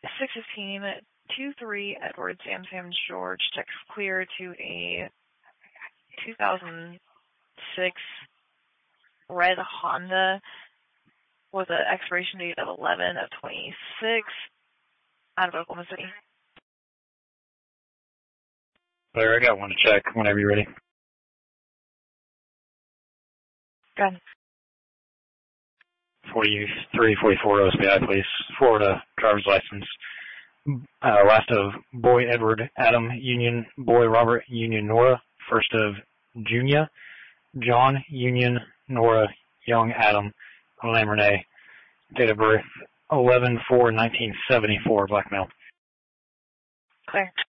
615-23 Edward Sam George, text clear to a 2006 red Honda with an expiration date of 11/26 out of Oklahoma City. Claire, I got one to check whenever you're ready. Go ahead. 4344 OSPI, please. Florida driver's license. Last of boy Edward Adam Union, boy Robert Union Nora. First of Junia, John Union Nora Young Adam Lam Renee. Date of birth 11/4/1974, black male. Clear.